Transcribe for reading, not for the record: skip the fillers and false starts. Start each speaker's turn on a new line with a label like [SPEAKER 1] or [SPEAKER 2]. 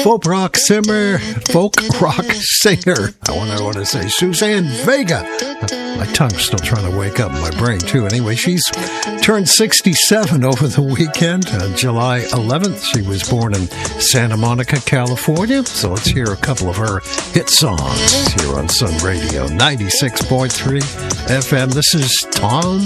[SPEAKER 1] folk rock singer. I want to say Suzanne Vega. My tongue's still trying to wake up in my brain, too. Anyway, she's turned 67 over the weekend. July 11th, she was born in Santa Monica, California. So let's hear a couple of her hit songs here on Sun Radio 96.3 FM. This is Tom